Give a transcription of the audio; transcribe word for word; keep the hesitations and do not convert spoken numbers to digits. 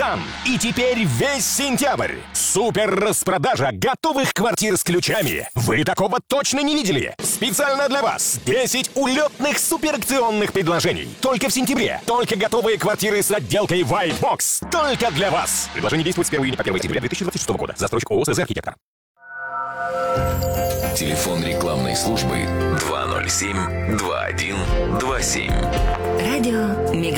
Казан. И теперь весь сентябрь. Супер распродажа готовых квартир с ключами. Вы такого точно не видели. Специально для вас десять улетных суперакционных предложений. Только в сентябре. Только готовые квартиры с отделкой White Box. Только для вас. Предложение действует с первого июня по первое сентября две тысячи двадцать шестого года. Застройщик ООО «СЗ Архитектор». Телефон рекламной службы два ноль семь два один два семь. Радио Мега.